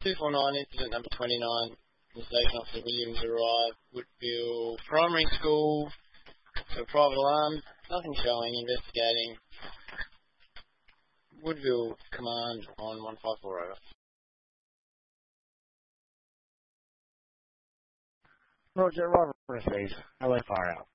249, incident number 29. The station officer Williams arrived. Woodville Primary School. So private alarm. Nothing showing. Investigating. Woodville Command on 154 over. Roger, Robert received. LA fire out.